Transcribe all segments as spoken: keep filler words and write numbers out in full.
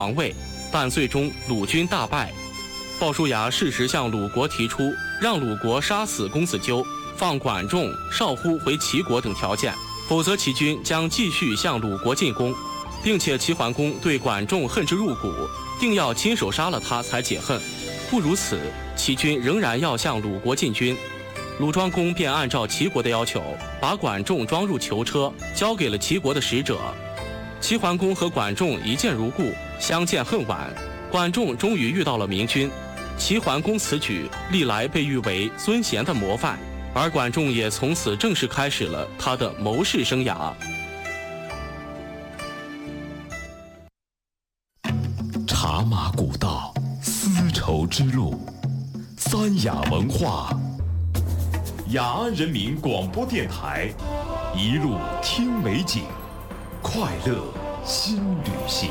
王位，但最终鲁军大败。鲍叔牙适时向鲁国提出让鲁国杀死公子纠，放管仲、少乎回齐国等条件，否则齐军将继续向鲁国进攻，并且齐桓公对管仲恨之入骨，定要亲手杀了他才解恨。不如此，齐军仍然要向鲁国进军。鲁庄公便按照齐国的要求，把管仲装入囚车，交给了齐国的使者。齐桓公和管仲一见如故，相见恨晚。管仲终于遇到了明君，齐桓公此举历来被誉为尊贤的模范，而管仲也从此正式开始了他的谋士生涯。 茶马古道，丝绸之路，三雅文化。雅安人民广播电台，一路听美景，快乐新旅行。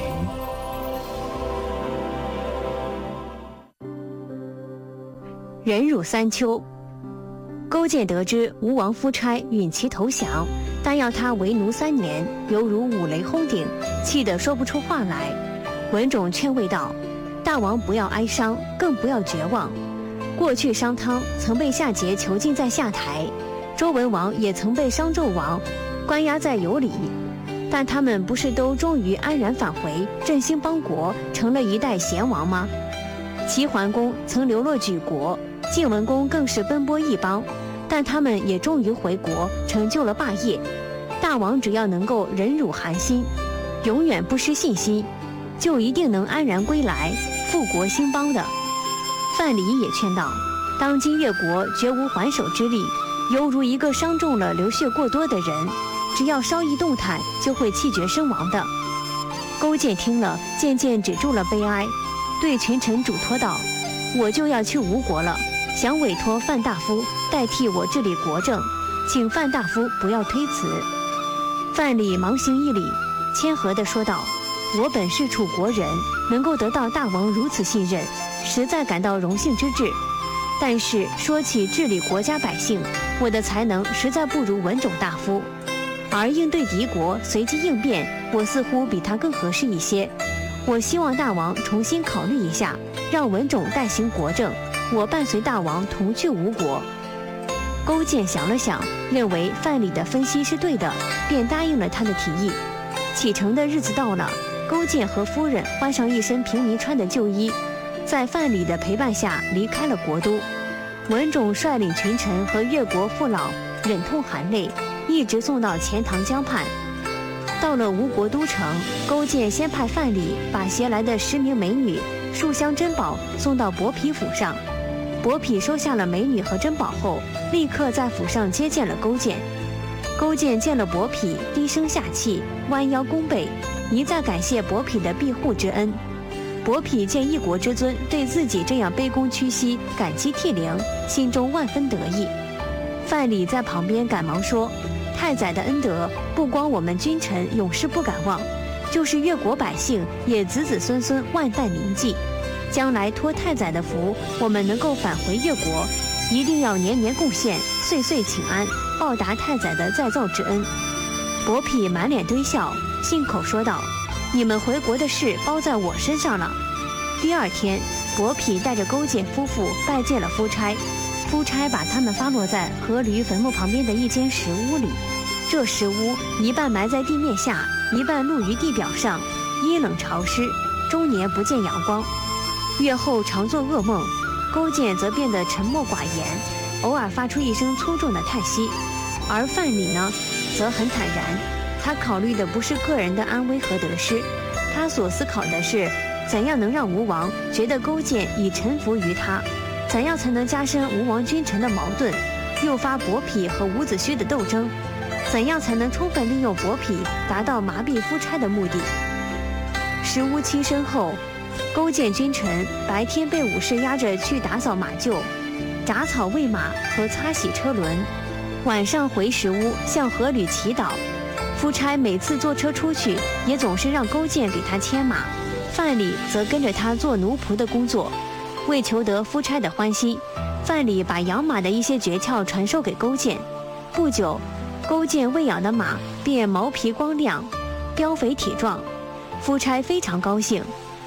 忍辱三秋。勾践得知吴王夫差允其投降，但要他为奴三年，犹如五雷轰顶，气得说不出话来。文种劝慰道：“大王不要哀伤，更不要绝望。过去商汤曾被夏桀囚禁在下台，周文王也曾被商纣王关押在有里，但他们不是都终于安然返回，振兴邦国，成了一代贤王吗？齐桓公曾流落举国，晋文公更是奔波异邦，但他们也终于回国，成就了霸业。大王只要能够忍辱寒心，永远不失信心，就一定能安然归来，复国兴邦的。”范蠡也劝道：“当今越国绝无还手之力，犹如一个伤中了流血过多的人，只要稍一动弹，就会气绝身亡的。”勾践听了，渐渐止住了悲哀，对群臣嘱托道：“我就要去吴国了，想委托范大夫代替我治理国政，请范大夫不要推辞。”范蠡忙行一礼，谦和地说道：“我本是楚国人，能够得到大王如此信任，实在感到荣幸之至。但是说起治理国家百姓，我的才能实在不如文种大夫，而应对敌国随机应变，我似乎比他更合适一些。我希望大王重新考虑一下，让文种代行国政，我伴随大王同去吴国。”勾践想了想，认为范蠡的分析是对的，便答应了他的提议。启程的日子到了，勾践和夫人换上一身平民穿的旧衣，在范蠡的陪伴下离开了国都。文种率领群臣和越国父老忍痛含泪，一直送到钱塘江畔。到了吴国都城，勾践先派范蠡把携来的十名美女、数箱珍宝送到伯嚭府上。伯嚭收下了美女和珍宝后，立刻在府上接见了勾践。勾践见了伯嚭，低声下气，弯腰弓背，一再感谢伯嚭的庇护之恩。伯嚭见一国之尊对自己这样卑躬屈膝，感激涕零，心中万分得意。范蠡在旁边赶忙说：“太宰的恩德，不光我们君臣永世不敢忘，就是越国百姓也子子孙孙万代铭记。将来托太宰的福，我们能够返回越国，一定要年年贡献，岁岁请安，报答太宰的再造之恩。”伯嚭满脸堆笑，信口说道：“你们回国的事包在我身上了。”第二天，伯嚭带着勾践夫妇拜见了夫差，夫差把他们发落在阖闾坟墓旁边的一间石屋里。这石屋一半埋在地面下，一半露于地表上，阴冷潮湿，终年不见阳光。月后常做噩梦，勾践则变得沉默寡言，偶尔发出一声粗重的叹息。而范蠡呢，则很坦然，他考虑的不是个人的安危和得失，他所思考的是怎样能让吴王觉得勾践已臣服于他，怎样才能加深吴王君臣的矛盾，诱发伯嚭和伍子胥的斗争，怎样才能充分利用伯嚭达到麻痹夫差的目的。石屋栖身后，勾践君臣白天被武士押着去打扫马厩、铡草喂马和擦洗车轮，晚上回石屋向阖闾祈祷。夫差每次坐车出去，也总是让勾践给他牵马，范蠡则跟着他做奴仆的工作。为求得夫差的欢心，范蠡把养马的一些诀窍传授给勾践。不久，勾践喂养的马便毛皮光亮，膘肥体壮。夫差非常高兴，